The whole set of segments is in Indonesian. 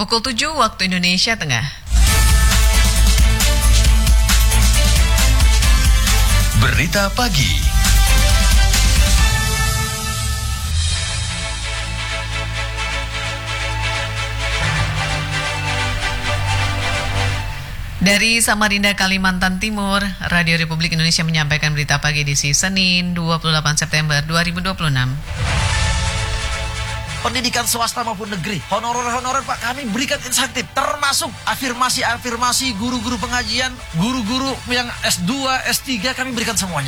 Pukul 7 waktu Indonesia Tengah. Berita pagi. Dari Samarinda, Kalimantan Timur, Radio Republik Indonesia menyampaikan berita pagi edisi Senin 28 September 2026. Pendidikan swasta maupun negeri, honorer Pak, kami berikan insentif, termasuk afirmasi guru-guru pengajian, guru-guru yang S2, S3, kami berikan semuanya.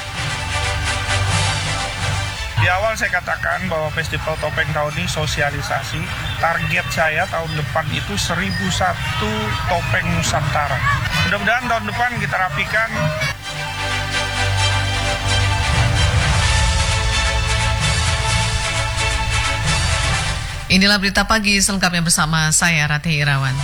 Di awal saya katakan bahwa Festival Topeng tahun ini sosialisasi. Target saya tahun depan itu 1001 topeng Nusantara. Mudah-mudahan tahun depan kita rapikan. Inilah berita pagi selengkapnya bersama saya Ratih Irawan.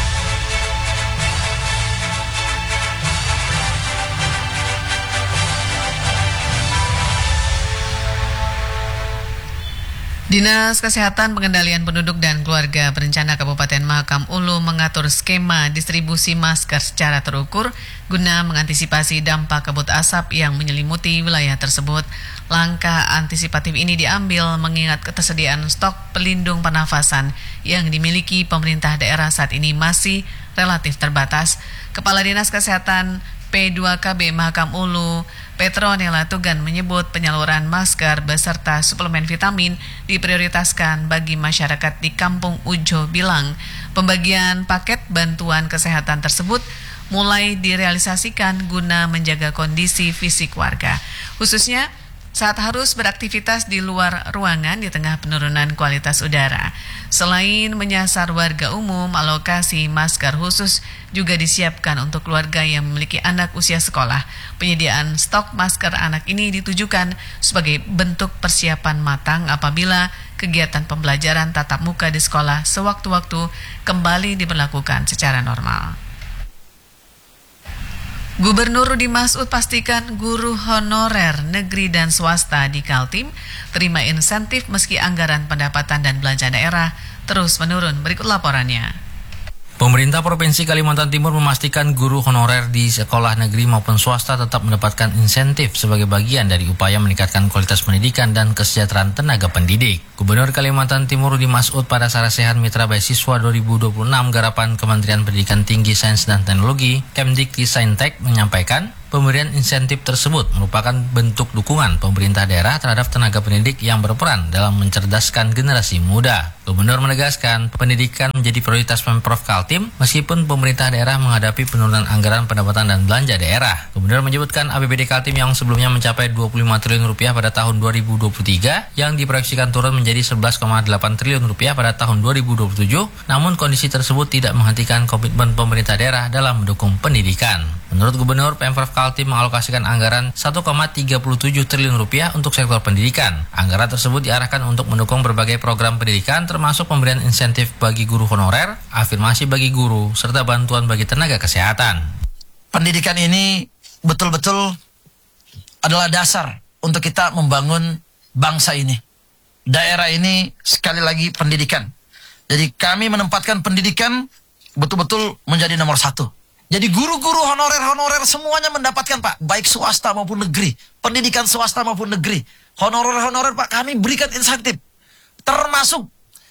Dinas Kesehatan Pengendalian Penduduk dan Keluarga Berencana Kabupaten Mahakam Ulu mengatur skema distribusi masker secara terukur guna mengantisipasi dampak kabut asap yang menyelimuti wilayah tersebut. Langkah antisipatif ini diambil mengingat ketersediaan stok pelindung pernafasan yang dimiliki pemerintah daerah saat ini masih relatif terbatas. Kepala Dinas Kesehatan P2KB Mahakam Ulu, Petronella Tugan menyebut penyaluran masker beserta suplemen vitamin diprioritaskan bagi masyarakat di Kampung Ujo Bilang. Pembagian paket bantuan kesehatan tersebut mulai direalisasikan guna menjaga kondisi fisik warga, khususnya saat harus beraktivitas di luar ruangan di tengah penurunan kualitas udara. Selain menyasar warga umum, alokasi masker khusus juga disiapkan untuk keluarga yang memiliki anak usia sekolah. Penyediaan stok masker anak ini ditujukan sebagai bentuk persiapan matang apabila kegiatan pembelajaran tatap muka di sekolah sewaktu-waktu kembali diberlakukan secara normal. Gubernur Rudi Masud pastikan guru honorer negeri dan swasta di Kaltim terima insentif meski anggaran pendapatan dan belanja daerah terus menurun. Berikut laporannya. Pemerintah Provinsi Kalimantan Timur memastikan guru honorer di sekolah negeri maupun swasta tetap mendapatkan insentif sebagai bagian dari upaya meningkatkan kualitas pendidikan dan kesejahteraan tenaga pendidik. Gubernur Kalimantan Timur Rudi Masud pada Sarasehan Mitra Beasiswa 2026 garapan Kementerian Pendidikan Tinggi Sains dan Teknologi Kemdikti-Saintek menyampaikan pemberian insentif tersebut merupakan bentuk dukungan pemerintah daerah terhadap tenaga pendidik yang berperan dalam mencerdaskan generasi muda. Gubernur menegaskan pendidikan menjadi prioritas Pemprov Kaltim meskipun pemerintah daerah menghadapi penurunan anggaran pendapatan dan belanja daerah. Gubernur menyebutkan APBD Kaltim yang sebelumnya mencapai 25 triliun rupiah pada tahun 2023 yang diproyeksikan turun menjadi 11,8 triliun rupiah pada tahun 2027, namun kondisi tersebut tidak menghentikan komitmen pemerintah daerah dalam mendukung pendidikan. Menurut Gubernur, Pemprov Kaltim mengalokasikan anggaran 1,37 triliun rupiah untuk sektor pendidikan. Anggaran tersebut diarahkan untuk mendukung berbagai program pendidikan termasuk pemberian insentif bagi guru honorer, afirmasi bagi guru, serta bantuan bagi tenaga kesehatan. Pendidikan ini betul-betul adalah dasar untuk kita membangun bangsa ini. Daerah ini sekali lagi pendidikan. Jadi kami menempatkan pendidikan betul-betul menjadi nomor satu. Jadi guru-guru honorer semuanya mendapatkan Pak, baik swasta maupun negeri, pendidikan swasta maupun negeri. Honorer Pak, kami berikan insentif, termasuk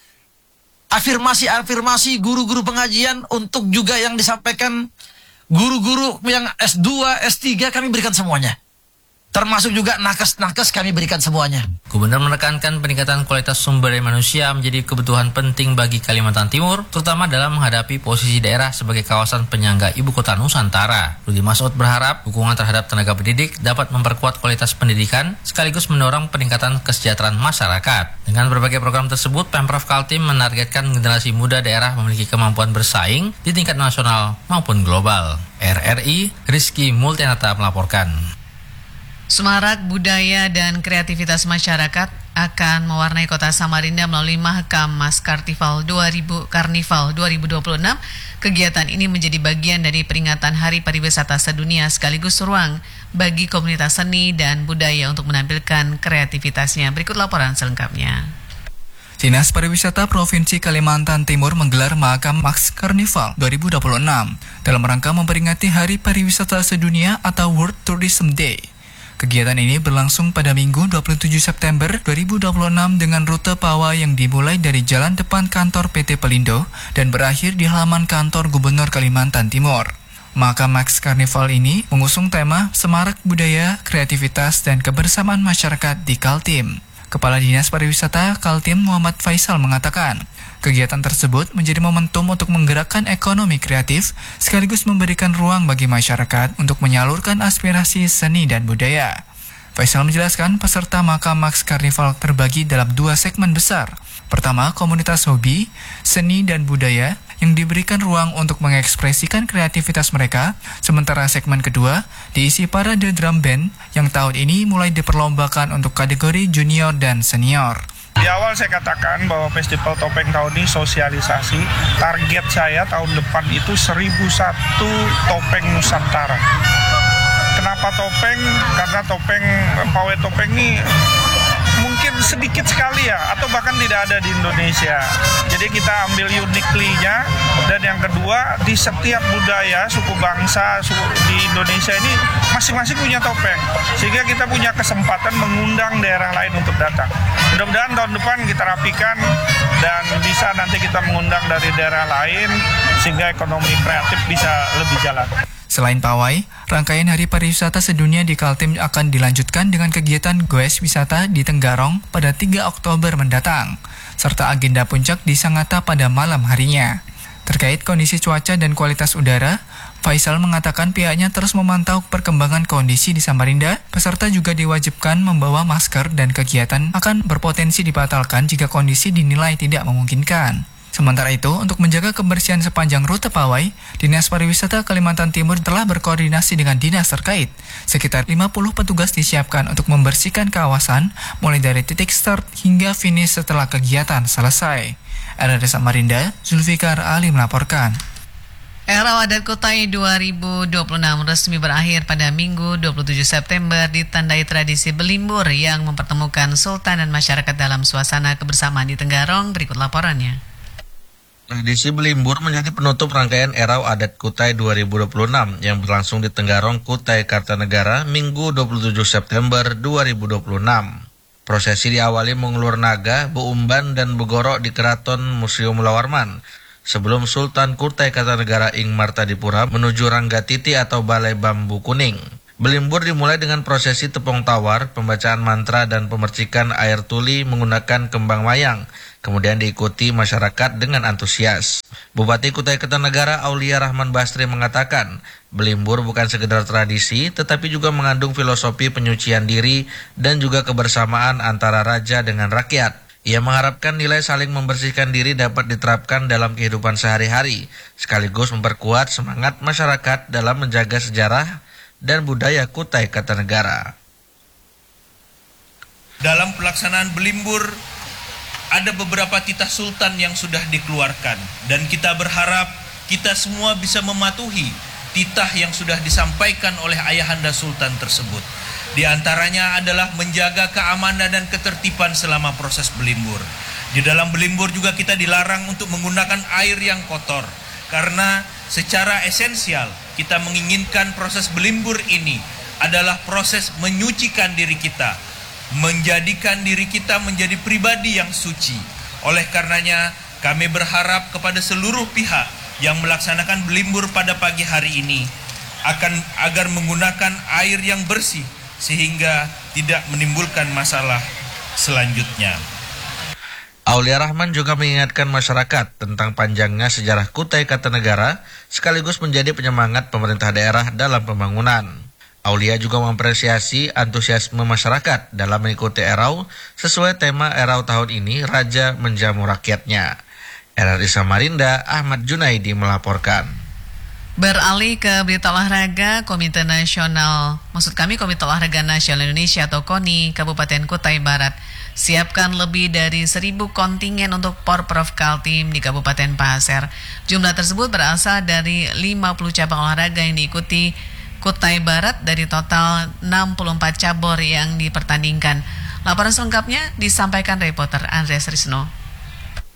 afirmasi guru-guru pengajian untuk juga yang disampaikan guru-guru yang S2, S3 kami berikan semuanya. Termasuk juga nakes kami berikan semuanya. Gubernur menekankan peningkatan kualitas sumber daya manusia menjadi kebutuhan penting bagi Kalimantan Timur, terutama dalam menghadapi posisi daerah sebagai kawasan penyangga ibu kota Nusantara. Rudi Masud berharap dukungan terhadap tenaga pendidik dapat memperkuat kualitas pendidikan sekaligus mendorong peningkatan kesejahteraan masyarakat. Dengan berbagai program tersebut, Pemprov Kaltim menargetkan generasi muda daerah memiliki kemampuan bersaing di tingkat nasional maupun global. RRI Rizky Multianata melaporkan. Semarak budaya dan kreativitas masyarakat akan mewarnai kota Samarinda melalui Mahakam Mas Karnival 2026. Kegiatan ini menjadi bagian dari peringatan Hari Pariwisata Sedunia sekaligus ruang bagi komunitas seni dan budaya untuk menampilkan kreativitasnya. Berikut laporan selengkapnya. Dinas Pariwisata Provinsi Kalimantan Timur menggelar Mahakam Max Carnival 2026 dalam rangka memperingati Hari Pariwisata Sedunia atau World Tourism Day. Kegiatan ini berlangsung pada Minggu 27 September 2026 dengan rute pawai yang dimulai dari jalan depan kantor PT Pelindo dan berakhir di halaman kantor Gubernur Kalimantan Timur. Mahakam Max Carnival ini mengusung tema Semarak Budaya, Kreativitas, dan Kebersamaan Masyarakat di Kaltim. Kepala Dinas Pariwisata Kaltim Muhammad Faisal mengatakan, kegiatan tersebut menjadi momentum untuk menggerakkan ekonomi kreatif sekaligus memberikan ruang bagi masyarakat untuk menyalurkan aspirasi seni dan budaya. Faisal menjelaskan peserta Mahakam Max Carnival terbagi dalam 2 segmen besar. Pertama, komunitas hobi, seni dan budaya yang diberikan ruang untuk mengekspresikan kreativitas mereka, sementara segmen kedua diisi parade drum band yang tahun ini mulai diperlombakan untuk kategori junior dan senior. Di awal saya katakan bahwa Festival Topeng tahun ini sosialisasi. Target saya tahun depan itu 1001 topeng Nusantara. Kenapa topeng? Karena pawai topeng ini mungkin sedikit sekali ya, atau bahkan tidak ada di Indonesia. Jadi kita ambil uniquely-nya, dan yang kedua, di setiap budaya, suku bangsa di Indonesia ini masing-masing punya topeng. Sehingga kita punya kesempatan mengundang daerah lain untuk datang. Mudah-mudahan tahun depan kita rapikan dan bisa nanti kita mengundang dari daerah lain sehingga ekonomi kreatif bisa lebih jalan. Selain pawai, rangkaian Hari Pariwisata Sedunia di Kaltim akan dilanjutkan dengan kegiatan goes wisata di Tenggarong pada 3 Oktober mendatang, serta agenda puncak di Sangatta pada malam harinya. Terkait kondisi cuaca dan kualitas udara, Faisal mengatakan pihaknya terus memantau perkembangan kondisi di Samarinda, peserta juga diwajibkan membawa masker dan kegiatan akan berpotensi dibatalkan jika kondisi dinilai tidak memungkinkan. Sementara itu, untuk menjaga kebersihan sepanjang rute pawai, Dinas Pariwisata Kalimantan Timur telah berkoordinasi dengan dinas terkait. Sekitar 50 petugas disiapkan untuk membersihkan kawasan, mulai dari titik start hingga finish setelah kegiatan selesai. RRI Samarinda, Zulfikar Ali melaporkan. Era Adat Kutai 2026 resmi berakhir pada Minggu 27 September ditandai tradisi belimbur yang mempertemukan Sultan dan masyarakat dalam suasana kebersamaan di Tenggarong. Berikut laporannya. Tradisi belimbur menjadi penutup rangkaian Erau Adat Kutai 2026 yang berlangsung di Tenggarong, Kutai Kartanegara, Minggu 27 September 2026. Prosesi diawali mengulur naga, beumban, dan begorok di Keraton Museum Mulawarman sebelum Sultan Kutai Kartanegara Ing Martadipura menuju Ranggatiti atau Balai Bambu Kuning. Belimbur dimulai dengan prosesi tepung tawar, pembacaan mantra, dan pemercikan air tuli menggunakan kembang mayang. Kemudian diikuti masyarakat dengan antusias. Bupati Kutai Kartanegara Aulia Rahman Basri mengatakan, belimbur bukan sekedar tradisi, tetapi juga mengandung filosofi penyucian diri dan juga kebersamaan antara raja dengan rakyat. Ia mengharapkan nilai saling membersihkan diri dapat diterapkan dalam kehidupan sehari-hari, sekaligus memperkuat semangat masyarakat dalam menjaga sejarah dan budaya Kutai Kartanegara. Dalam pelaksanaan belimbur, ada beberapa titah sultan yang sudah dikeluarkan, dan kita berharap kita semua bisa mematuhi titah yang sudah disampaikan oleh ayahanda sultan tersebut. Di antaranya adalah menjaga keamanan dan ketertiban selama proses belimbur. Di dalam belimbur juga kita dilarang untuk menggunakan air yang kotor, karena secara esensial kita menginginkan proses belimbur ini adalah proses menyucikan diri kita, menjadikan diri kita menjadi pribadi yang suci. Oleh karenanya, kami berharap kepada seluruh pihak yang melaksanakan belimbur pada pagi hari ini agar menggunakan air yang bersih sehingga tidak menimbulkan masalah selanjutnya. Aulia Rahman juga mengingatkan masyarakat tentang panjangnya sejarah Kutai Kartanegara sekaligus menjadi penyemangat pemerintah daerah dalam pembangunan. Aulia juga mengapresiasi antusiasme masyarakat dalam mengikuti Erau sesuai tema Erau tahun ini, Raja Menjamu Rakyatnya. RRI Samarinda, Ahmad Junaidi melaporkan. Beralih ke berita olahraga, Komite Olahraga Nasional Indonesia atau KONI Kabupaten Kutai Barat siapkan lebih dari 1.000 kontingen untuk Porprov Kaltim di Kabupaten Paser. Jumlah tersebut berasal dari 50 cabang olahraga yang diikuti Kutai Barat dari total 64 cabur yang dipertandingkan. Laporan selengkapnya disampaikan reporter Andreas Risno.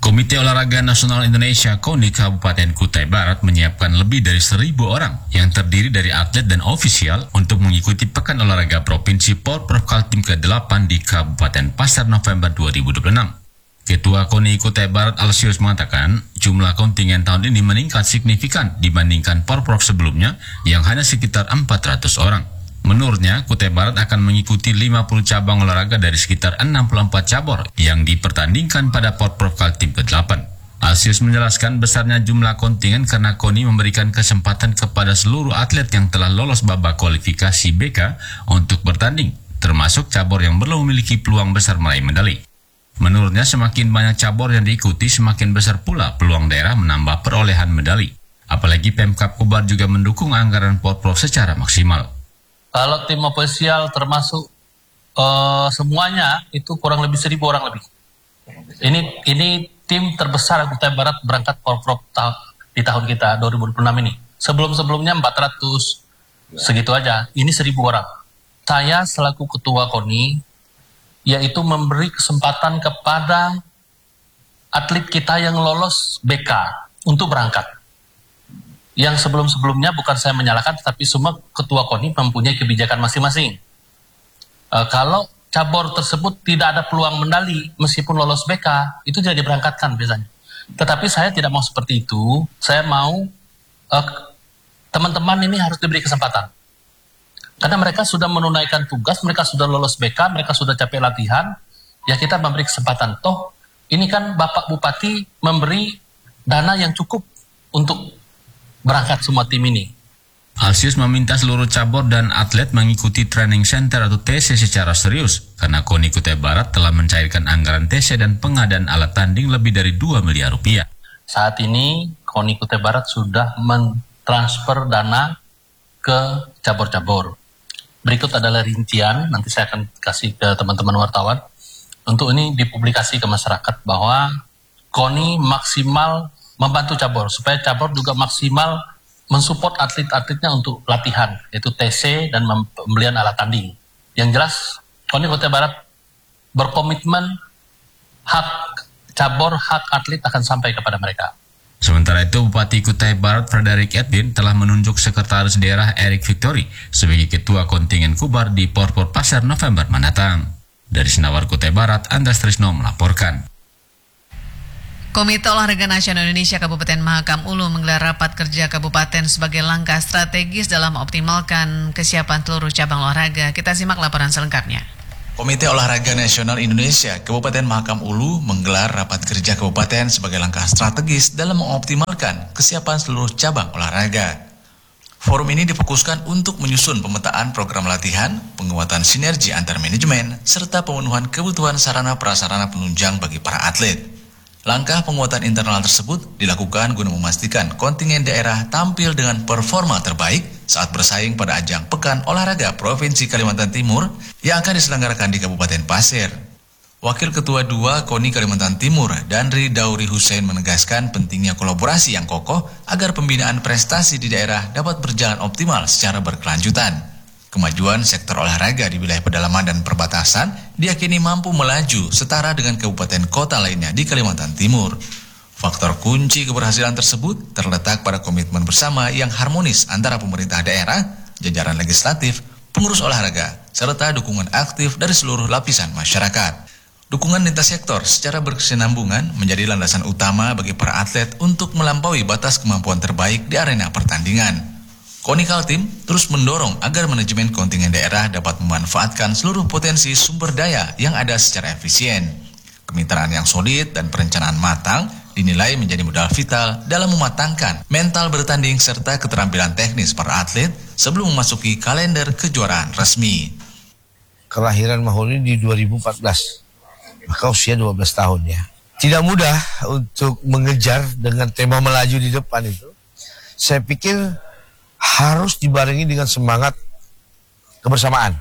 Komite Olahraga Nasional Indonesia KONI Kabupaten Kutai Barat menyiapkan lebih dari 1.000 orang yang terdiri dari atlet dan ofisial untuk mengikuti Pekan Olahraga Provinsi Porprov Kaltim ke-8 di Kabupaten Pasar November 2026. Ketua KONI Kutai Barat Alsius mengatakan jumlah kontingen tahun ini meningkat signifikan dibandingkan Porprov sebelumnya yang hanya sekitar 400 orang. Menurutnya, Kutai Barat akan mengikuti 50 cabang olahraga dari sekitar 64 cabur yang dipertandingkan pada Porprov Kaltim ke-8. Alsius menjelaskan besarnya jumlah kontingen karena KONI memberikan kesempatan kepada seluruh atlet yang telah lolos babak kualifikasi BK untuk bertanding, termasuk cabur yang belum memiliki peluang besar meraih medali. Menurutnya, semakin banyak cabur yang diikuti, semakin besar pula peluang daerah menambah perolehan medali. Apalagi Pemkab Kubar juga mendukung anggaran Porprov secara maksimal. Kalau tim ofisial termasuk semuanya itu kurang lebih 1.000 orang lebih. Ini tim terbesar Kutai Barat berangkat Porprov di tahun kita 2026 ini. Sebelum-sebelumnya 400 segitu aja. Ini 1.000 orang. Saya selaku ketua KONI yaitu memberi kesempatan kepada atlet kita yang lolos BK untuk berangkat. Yang sebelum-sebelumnya bukan saya menyalahkan, tetapi semua ketua KONI mempunyai kebijakan masing-masing. Kalau cabur tersebut tidak ada peluang medali meskipun lolos BK, itu tidak diberangkatkan biasanya. Tetapi saya tidak mau seperti itu. Saya mau teman-teman ini harus diberi kesempatan. Karena mereka sudah menunaikan tugas, mereka sudah lolos BK, mereka sudah capek latihan, ya kita memberi kesempatan. Toh, ini kan Bapak Bupati memberi dana yang cukup untuk berangkat semua tim ini. Alsius meminta seluruh cabur dan atlet mengikuti training center atau TC secara serius karena KONI Kutai Barat telah mencairkan anggaran TC dan pengadaan alat tanding lebih dari 2 miliar rupiah. Saat ini KONI Kutai Barat sudah mentransfer dana ke cabur-cabur. Berikut adalah rincian, nanti saya akan kasih ke teman-teman wartawan. Untuk ini dipublikasi ke masyarakat bahwa KONI maksimal membantu cabur, supaya cabur juga maksimal mensupport atlet-atletnya untuk latihan, yaitu TC dan pembelian alat tanding. Yang jelas, KONI Kutai Barat berkomitmen hak cabur, hak atlet akan sampai kepada mereka. Sementara itu, Bupati Kutai Barat Frederick Edwin telah menunjuk Sekretaris Daerah Eric Victory sebagai Ketua Kontingen Kubar di Porprov Pasar November mendatang. Dari Senawar Kutai Barat, Andras Trisno melaporkan. Komite Olahraga Nasional Indonesia Kabupaten Mahakam Ulu menggelar rapat kerja kabupaten sebagai langkah strategis dalam mengoptimalkan kesiapan seluruh cabang olahraga. Kita simak laporan selengkapnya. Komite Olahraga Nasional Indonesia Kabupaten Mahakam Ulu menggelar rapat kerja kabupaten sebagai langkah strategis dalam mengoptimalkan kesiapan seluruh cabang olahraga. Forum ini difokuskan untuk menyusun pemetaan program latihan, penguatan sinergi antar manajemen, serta pemenuhan kebutuhan sarana prasarana penunjang bagi para atlet. Langkah penguatan internal tersebut dilakukan guna memastikan kontingen daerah tampil dengan performa terbaik saat bersaing pada ajang Pekan Olahraga Provinsi Kalimantan Timur yang akan diselenggarakan di Kabupaten Pasir. Wakil Ketua 2 KONI Kalimantan Timur, Danri Dauri Hussein menegaskan pentingnya kolaborasi yang kokoh agar pembinaan prestasi di daerah dapat berjalan optimal secara berkelanjutan. Kemajuan sektor olahraga di wilayah pedalaman dan perbatasan diyakini mampu melaju setara dengan kabupaten kota lainnya di Kalimantan Timur. Faktor kunci keberhasilan tersebut terletak pada komitmen bersama yang harmonis antara pemerintah daerah, jajaran legislatif, pengurus olahraga, serta dukungan aktif dari seluruh lapisan masyarakat. Dukungan lintas sektor secara berkesinambungan menjadi landasan utama bagi para atlet untuk melampaui batas kemampuan terbaik di arena pertandingan. KONI Kaltim terus mendorong agar manajemen kontingen daerah dapat memanfaatkan seluruh potensi sumber daya yang ada secara efisien. Kemitraan yang solid dan perencanaan matang dinilai menjadi modal vital dalam mematangkan mental bertanding serta keterampilan teknis para atlet sebelum memasuki kalender kejuaraan resmi. Kelahiran Mahoni di 2014, maka usia 12 tahun ya. Tidak mudah untuk mengejar dengan tema melaju di depan itu. Saya pikir harus dibarengi dengan semangat kebersamaan,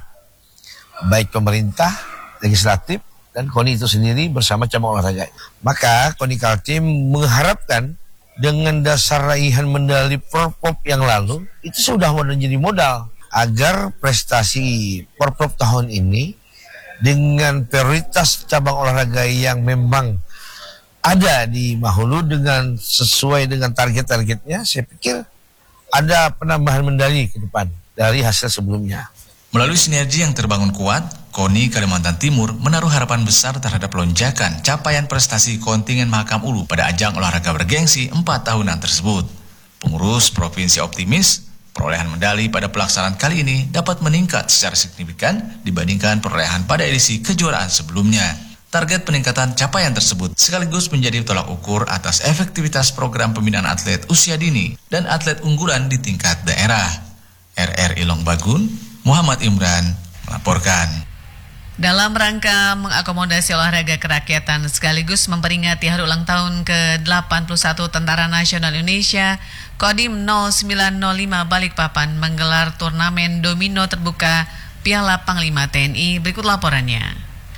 baik pemerintah, legislatif, dan KONI itu sendiri bersama cabang olahraga. Maka KONI Kaltim mengharapkan dengan dasar raihan medali Porprov yang lalu, itu sudah menjadi modal agar prestasi Porprov tahun ini dengan prioritas cabang olahraga yang memang ada di Mahulu dengan sesuai dengan target-targetnya, saya pikir ada penambahan medali ke depan dari hasil sebelumnya. Melalui sinergi yang terbangun kuat, KONI Kalimantan Timur menaruh harapan besar terhadap lonjakan capaian prestasi kontingen Mahakam Ulu pada ajang olahraga bergengsi 4 tahunan tersebut. Pengurus provinsi optimis, perolehan medali pada pelaksanaan kali ini dapat meningkat secara signifikan dibandingkan perolehan pada edisi kejuaraan sebelumnya. Target peningkatan capaian tersebut sekaligus menjadi tolak ukur atas efektivitas program pembinaan atlet usia dini dan atlet unggulan di tingkat daerah. RRI Longbagun, Muhammad Imran melaporkan. Dalam rangka mengakomodasi olahraga kerakyatan sekaligus memperingati hari ulang tahun ke-81 Tentara Nasional Indonesia, Kodim 0905 Balikpapan menggelar turnamen domino terbuka Piala Panglima TNI. Berikut laporannya.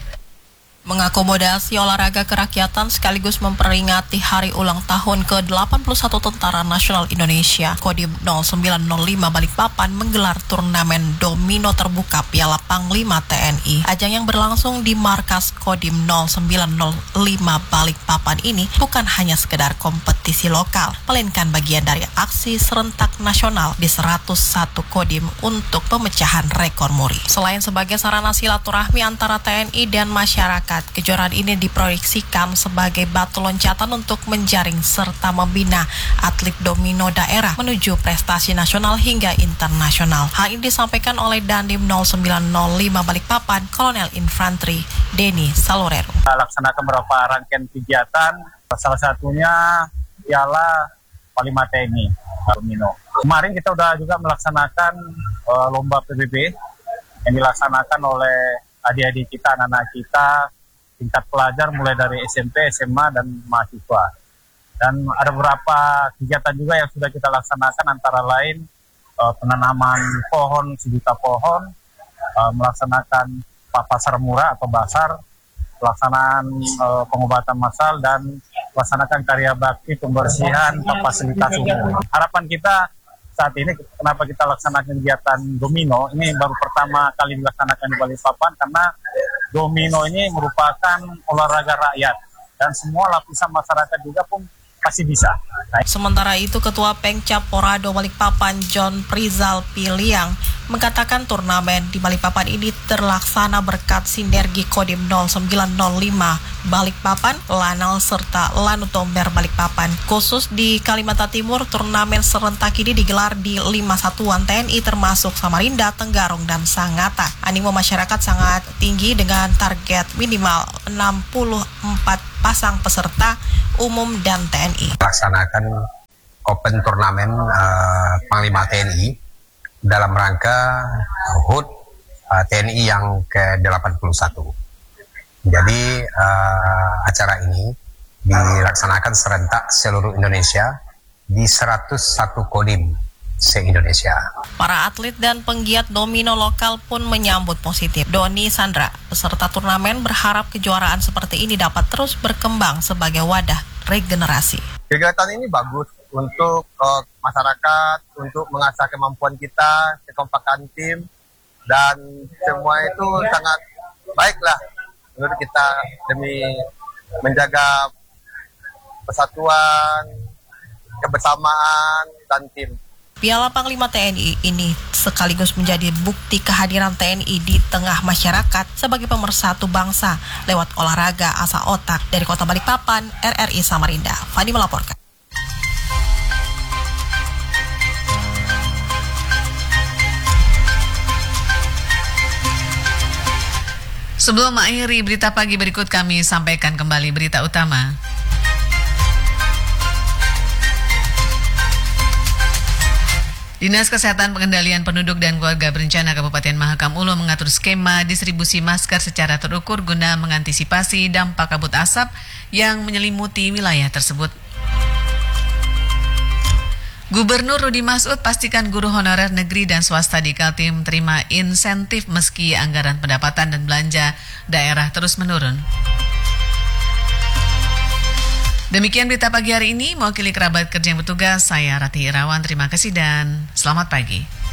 Mengakomodasi olahraga kerakyatan sekaligus memperingati hari ulang tahun ke-81 Tentara Nasional Indonesia, Kodim 0905 Balikpapan menggelar turnamen domino terbuka Piala Panglima TNI. Ajang yang berlangsung di markas Kodim 0905 Balikpapan ini bukan hanya sekedar kompetisi lokal, melainkan bagian dari aksi serentak nasional di 101 Kodim untuk pemecahan rekor muri. Selain sebagai sarana silaturahmi antara TNI dan masyarakat, kejuaraan ini diproyeksikan sebagai batu loncatan untuk menjaring serta membina atlet domino daerah menuju prestasi nasional hingga internasional. Hal ini disampaikan oleh Dandim 0905 Balikpapan, Kolonel Infanteri Denny Salorero. Laksanakan beberapa rangkaian kegiatan, salah satunya Piala Panglima TNI domino. Kemarin kita sudah juga melaksanakan lomba PBB yang dilaksanakan oleh adik-adik kita, anak-anak kita, tingkat pelajar mulai dari SMP, SMA, dan mahasiswa. Dan ada beberapa kegiatan juga yang sudah kita laksanakan, antara lain penanaman pohon, 1 juta pohon, melaksanakan pasar murah atau basar, pelaksanaan pengobatan massal, dan melaksanakan karya bakti pembersihan fasilitas umum. Harapan kita saat ini, kenapa kita laksanakan kegiatan domino, ini baru pertama kali dilaksanakan di Balikpapan, karena domino ini merupakan olahraga rakyat dan semua lapisan masyarakat juga pun pasti bisa. Sementara itu, Ketua Pengcap Porado Balikpapan John Prizal Piliang mengatakan turnamen di Balikpapan ini terlaksana berkat sinergi Kodim 0905 Balikpapan, Lanal, serta Lanutomber Balikpapan. Khusus di Kalimantan Timur, turnamen serentak ini digelar di 5 satuan TNI termasuk Samarinda, Tenggarong, dan Sangatta. Animo masyarakat sangat tinggi dengan target minimal 64 pasang peserta umum dan TNI. Laksanakan Open Turnamen Panglima TNI dalam rangka HUT TNI yang ke-81. Jadi acara ini dilaksanakan serentak seluruh Indonesia di 101 Kodim se-Indonesia. Para atlet dan penggiat domino lokal pun menyambut positif. Doni Sandra, peserta turnamen, berharap kejuaraan seperti ini dapat terus berkembang sebagai wadah regenerasi. Kegiatan ini bagus untuk masyarakat, untuk mengasah kemampuan kita, kekompakan tim, dan semua itu sangat baiklah menurut kita demi menjaga persatuan, kebersamaan, dan tim. Piala Panglima TNI ini sekaligus menjadi bukti kehadiran TNI di tengah masyarakat sebagai pemersatu bangsa lewat olahraga asa otak. Dari Kota Balikpapan, RRI Samarinda, Fani melaporkan. Sebelum mengakhiri berita pagi berikut, kami sampaikan kembali berita utama. Dinas Kesehatan Pengendalian Penduduk dan Keluarga Berencana Kabupaten Mahakam Ulu mengatur skema distribusi masker secara terukur guna mengantisipasi dampak kabut asap yang menyelimuti wilayah tersebut. Gubernur Rudi Masud pastikan guru honorer negeri dan swasta di Kaltim terima insentif meski anggaran pendapatan dan belanja daerah terus menurun. Demikian berita pagi hari ini. Mewakili kerabat kerja yang bertugas, saya Rati Irawan. Terima kasih dan selamat pagi.